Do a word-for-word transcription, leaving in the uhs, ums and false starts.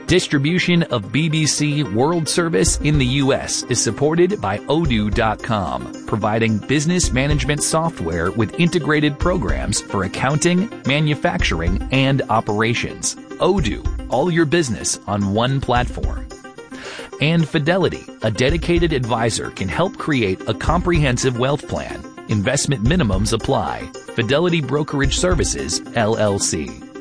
Distribution of B B C World Service in the U S is supported by Odoo dot com, providing business management software with integrated programs for accounting, manufacturing, and operations. Odoo, all your business on one platform. And Fidelity, a dedicated advisor, can help create a comprehensive wealth plan. Investment minimums apply. Fidelity Brokerage Services, L L C.